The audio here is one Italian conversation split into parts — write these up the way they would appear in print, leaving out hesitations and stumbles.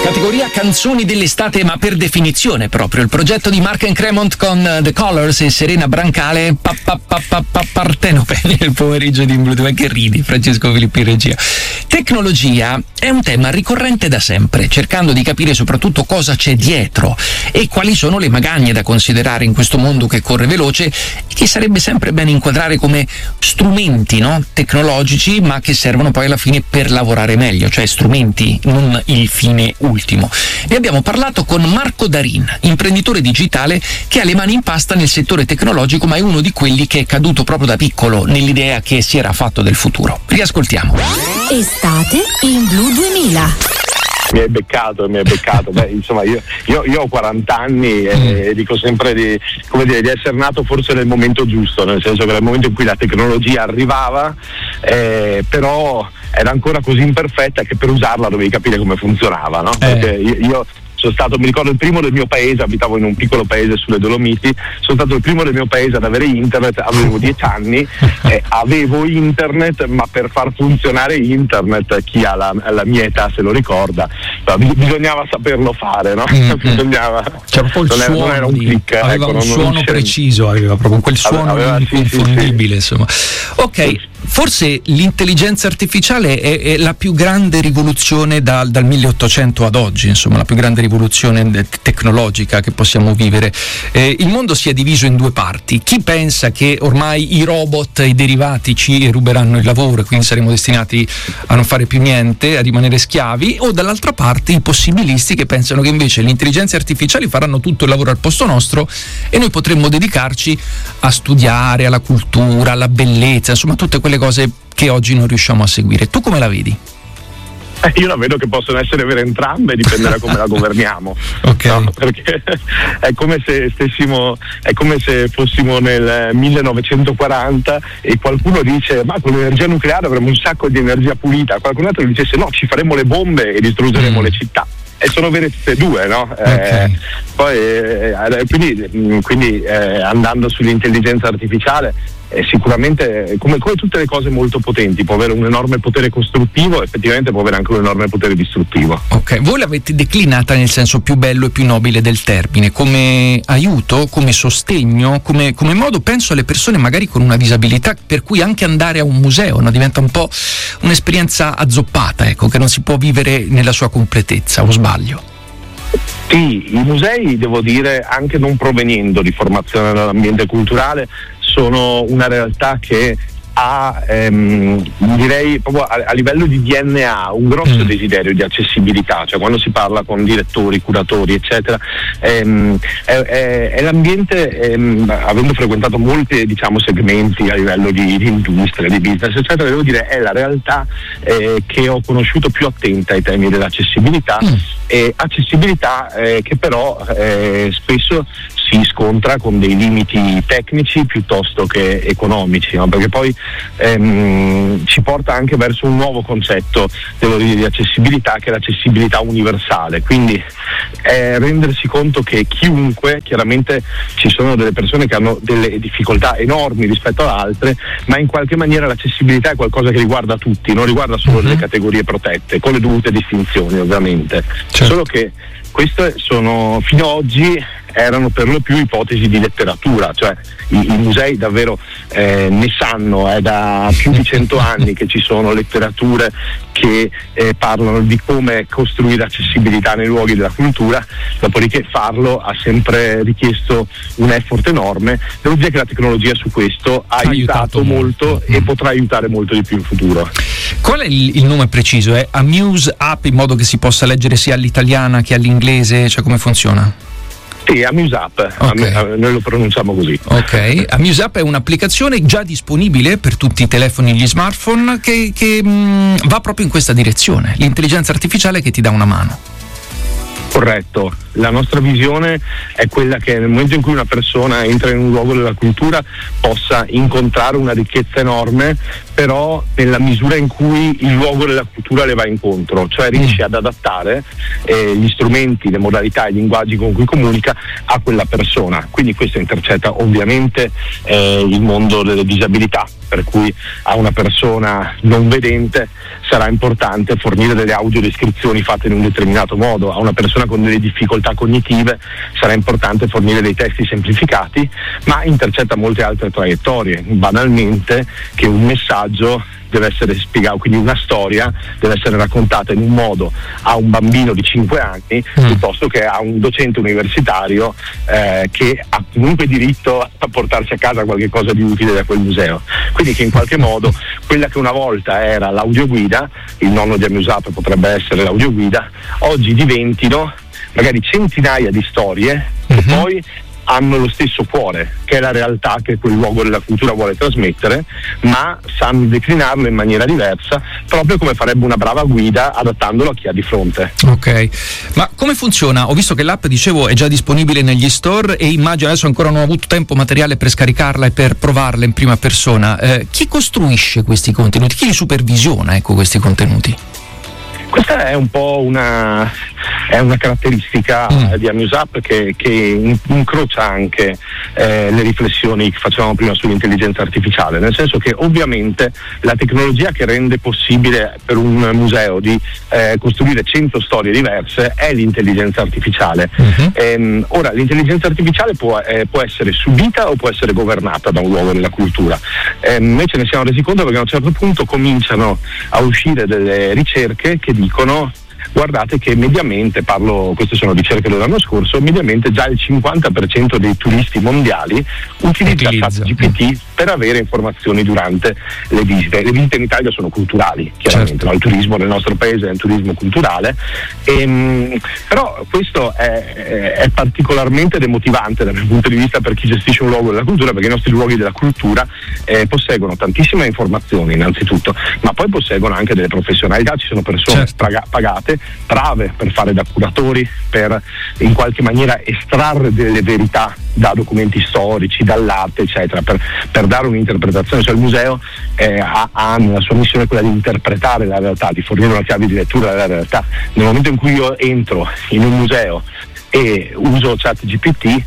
Categoria canzoni dell'estate, ma per definizione proprio. Il progetto di Mark & Cremont con The Colors e Serena Brancale. Partenope nel pomeriggio di In Blue 2. Che ridi, Francesco Filippi in regia. Tecnologia è un tema ricorrente da sempre, cercando di capire soprattutto cosa c'è dietro e quali sono le magagne da considerare in questo mondo che corre veloce e che sarebbe sempre bene inquadrare come strumenti, no? Tecnologici, ma che servono poi alla fine per lavorare meglio, cioè strumenti, non il fine ultimo. Ne abbiamo parlato con Marco Darin, imprenditore digitale che ha le mani in pasta nel settore tecnologico, ma è uno di quelli che è caduto proprio da piccolo nell'idea che si era fatto del futuro. Riascoltiamo. Estate in Blue 2000. Mi hai beccato. Beh, insomma, io ho 40 anni e dico sempre di essere nato forse nel momento giusto, nel senso che nel momento in cui la tecnologia arrivava, però era ancora così imperfetta che per usarla dovevi capire come funzionava, no? Perché io sono stato, mi ricordo, il primo del mio paese, abitavo in un piccolo paese sulle Dolomiti, sono stato il primo del mio paese ad avere internet, avevo 10 anni, avevo internet, ma per far funzionare internet, chi ha la mia età se lo ricorda, bisognava saperlo fare, no? Bisognava, c'era un po' il suono, non era un click, aveva un suono preciso, aveva proprio quel suono inconfondibile, insomma. Ok, forse l'intelligenza artificiale è la più grande rivoluzione dal 1800 ad oggi, insomma, la più grande rivoluzione tecnologica che possiamo vivere. Il mondo si è diviso in due parti: chi pensa che ormai i robot e i derivati ci ruberanno il lavoro e quindi saremo destinati a non fare più niente, a rimanere schiavi, o dall'altra parte i possibilisti che pensano che invece le intelligenze artificiali faranno tutto il lavoro al posto nostro e noi potremmo dedicarci a studiare, alla cultura, alla bellezza, insomma tutte quelle cose che oggi non riusciamo a seguire. Tu come la vedi? Io la vedo che possono essere vere entrambe, dipende da come la governiamo. Okay. No? Perché è come se fossimo nel 1940 e qualcuno dice ma con l'energia nucleare avremo un sacco di energia pulita, qualcun altro dicesse no, ci faremo le bombe e distruggeremo le città. E sono vere tutte e due, no? Okay. Quindi andando sull'intelligenza artificiale, sicuramente come tutte le cose molto potenti può avere un enorme potere costruttivo, effettivamente può avere anche un enorme potere distruttivo. Ok, voi l'avete declinata nel senso più bello e più nobile del termine, come aiuto, come sostegno, come modo, penso alle persone magari con una disabilità, per cui anche andare a un museo, no? Diventa un po' un'esperienza azzoppata, ecco, che non si può vivere nella sua completezza, o sbaglio? Sì, i musei, devo dire, anche non provenendo di formazione nell'ambiente culturale, sono una realtà che ha, direi proprio a livello di DNA, un grosso desiderio di accessibilità, cioè quando si parla con direttori, curatori, eccetera, è l'ambiente, avendo frequentato molti, diciamo, segmenti a livello di industria, di business, eccetera, devo dire è la realtà che ho conosciuto più attenta ai temi dell'accessibilità, accessibilità che però spesso si scontra con dei limiti tecnici piuttosto che economici, no? Perché poi ci porta anche verso un nuovo concetto, devo dire, di accessibilità, che è l'accessibilità universale. Quindi rendersi conto che chiunque, chiaramente ci sono delle persone che hanno delle difficoltà enormi rispetto ad altre, ma in qualche maniera l'accessibilità è qualcosa che riguarda tutti, non riguarda solo le categorie protette, con le dovute distinzioni ovviamente. Certo. Solo che queste sono, fino ad oggi, erano per lo più ipotesi di letteratura, cioè i musei davvero ne sanno, è da più di 100 anni che ci sono letterature che parlano di come costruire accessibilità nei luoghi della cultura, dopodiché farlo ha sempre richiesto un effort enorme. Devo dire che la tecnologia su questo ha aiutato molto e potrà aiutare molto di più in futuro. Qual è il nome preciso? È Amuse App, in modo che si possa leggere sia all'italiana che all'inglese, cioè come funziona? Sì, Amuse App, okay. Noi lo pronunciamo così. Ok, Amuse App è un'applicazione già disponibile per tutti i telefoni e gli smartphone che va proprio in questa direzione, l'intelligenza artificiale che ti dà una mano. Corretto, la nostra visione è quella che nel momento in cui una persona entra in un luogo della cultura possa incontrare una ricchezza enorme, però nella misura in cui il luogo della cultura le va incontro, cioè riesce ad adattare gli strumenti, le modalità, i linguaggi con cui comunica a quella persona. Quindi questo intercetta ovviamente il mondo delle disabilità, per cui a una persona non vedente sarà importante fornire delle audiodescrizioni fatte in un determinato modo, a una persona con delle difficoltà cognitive sarà importante fornire dei testi semplificati, ma intercetta molte altre traiettorie, banalmente che un messaggio deve essere spiegato, quindi una storia deve essere raccontata in un modo a un bambino di 5 anni piuttosto che a un docente universitario che ha comunque diritto a portarsi a casa qualche cosa di utile da quel museo. Quindi che in qualche modo quella che una volta era l'audioguida, il nonno di Amusato potrebbe essere l'audioguida, oggi diventino magari centinaia di storie che poi hanno lo stesso cuore, che è la realtà che quel luogo della cultura vuole trasmettere, ma sanno declinarlo in maniera diversa, proprio come farebbe una brava guida adattandolo a chi ha di fronte. Ok, ma come funziona? Ho visto che l'app, dicevo, è già disponibile negli store e immagino, adesso ancora non ho avuto tempo materiale per scaricarla e per provarla in prima persona. Chi costruisce questi contenuti? Chi li supervisiona, questi contenuti? Questa è un po' una caratteristica di AmuseUp che incrocia anche le riflessioni che facevamo prima sull'intelligenza artificiale, nel senso che ovviamente la tecnologia che rende possibile per un museo di costruire 100 storie diverse è l'intelligenza artificiale. Ora, l'intelligenza artificiale può essere subita o può essere governata da un luogo della cultura. Noi ce ne siamo resi conto perché a un certo punto cominciano a uscire delle ricerche che dicono: guardate che mediamente, queste sono ricerche dell'anno scorso, mediamente già il 50% dei turisti mondiali utilizza ChatGPT per avere informazioni durante le visite. Le visite in Italia sono culturali, chiaramente, certo. No? Il turismo nel nostro paese è un turismo culturale, però questo è particolarmente demotivante dal mio punto di vista per chi gestisce un luogo della cultura, perché i nostri luoghi della cultura posseggono tantissime informazioni innanzitutto, ma poi posseggono anche delle professionalità. Ci sono persone pagate, brave per fare da curatori, per in qualche maniera estrarre delle verità da documenti storici, dall'arte, eccetera, per dare un'interpretazione. Cioè il museo ha nella sua missione quella di interpretare la realtà, di fornire una chiave di lettura della realtà. Nel momento in cui io entro in un museo e uso ChatGPT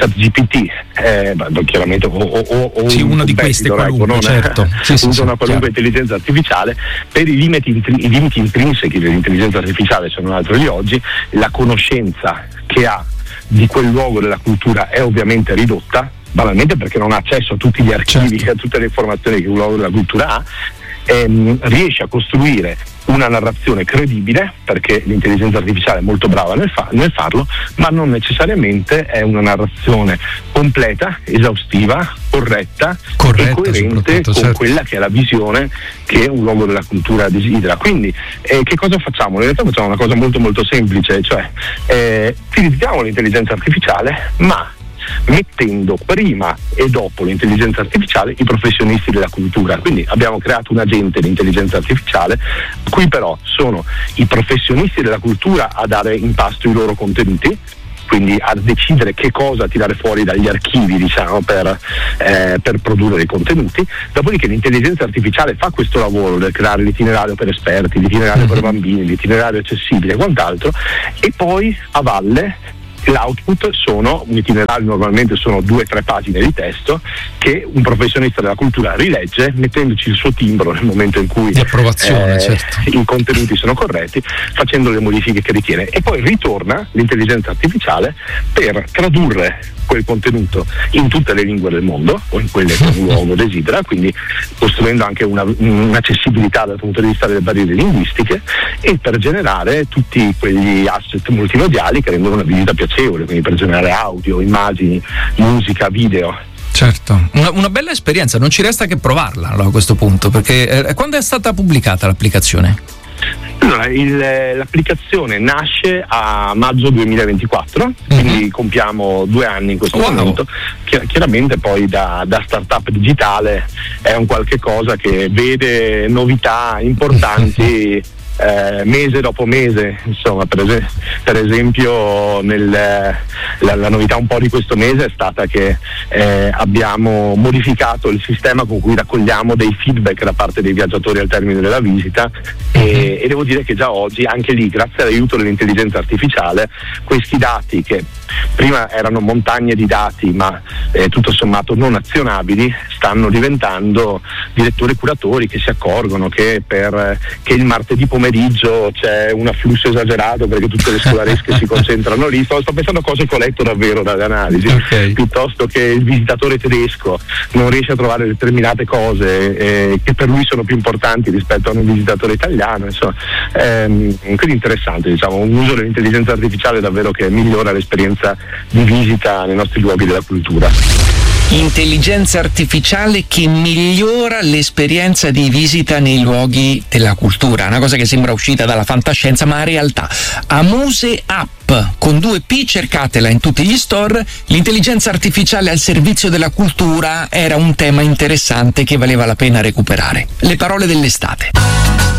chiaramente o uno di queste qualunque, certo. Uso una qualunque intelligenza artificiale per i limiti intrinseci dell'intelligenza artificiale, sono un altro di oggi. La conoscenza che ha di quel luogo della cultura è ovviamente ridotta, banalmente perché non ha accesso a tutti gli archivi, certo, a tutte le informazioni che un luogo della cultura ha. Riesce a costruire una narrazione credibile, perché l'intelligenza artificiale è molto brava nel farlo, ma non necessariamente è una narrazione completa, esaustiva, corretta e coerente con quella che è la visione che un luogo della cultura desidera. Quindi che cosa facciamo? In realtà facciamo una cosa molto molto semplice, cioè utilizziamo l'intelligenza artificiale, ma mettendo prima e dopo l'intelligenza artificiale i professionisti della cultura. Quindi abbiamo creato un agente di intelligenza artificiale, qui però sono i professionisti della cultura a dare in pasto i loro contenuti, quindi a decidere che cosa tirare fuori dagli archivi, diciamo, per produrre dei contenuti. Dopodiché l'intelligenza artificiale fa questo lavoro del creare l'itinerario per esperti, l'itinerario per bambini, l'itinerario accessibile e quant'altro, e poi a valle l'output sono un itinerario, normalmente sono 2 o 3 pagine di testo che un professionista della cultura rilegge, mettendoci il suo timbro nel momento in cui di approvazione, certo, i contenuti sono corretti, facendo le modifiche che ritiene, e poi ritorna l'intelligenza artificiale per tradurre quel contenuto in tutte le lingue del mondo o in quelle che un luogo desidera, quindi costruendo anche un'accessibilità dal punto di vista delle barriere linguistiche, e per generare tutti quegli asset multimediali che rendono una visita piacevole, quindi per generare audio, immagini, musica, video. Certo, una bella esperienza, non ci resta che provarla allora, a questo punto, perché quando è stata pubblicata l'applicazione? Allora, l'applicazione nasce a maggio 2024, quindi compiamo 2 anni in questo momento. Chiaramente poi da startup digitale è un qualche cosa che vede novità importanti mese dopo mese, insomma. Per esempio la novità un po' di questo mese è stata che abbiamo modificato il sistema con cui raccogliamo dei feedback da parte dei viaggiatori al termine della visita, e devo dire che già oggi, anche lì, grazie all'aiuto dell'intelligenza artificiale, questi dati che prima erano montagne di dati ma tutto sommato non azionabili, stanno diventando direttori curatori che si accorgono che il martedì pomeriggio c'è un afflusso esagerato perché tutte le scolaresche si concentrano lì. Sto pensando a cose che ho letto davvero dalle analisi, piuttosto che il visitatore tedesco non riesce a trovare determinate cose che per lui sono più importanti rispetto a un visitatore italiano, insomma. Quindi interessante, diciamo, un uso dell'intelligenza artificiale davvero che migliora l'esperienza di visita nei nostri luoghi della cultura. Intelligenza artificiale che migliora l'esperienza di visita nei luoghi della cultura, una cosa che sembra uscita dalla fantascienza ma in realtà. Amuse App con 2 P, cercatela in tutti gli store. L'intelligenza artificiale al servizio della cultura era un tema interessante che valeva la pena recuperare. Le parole dell'estate.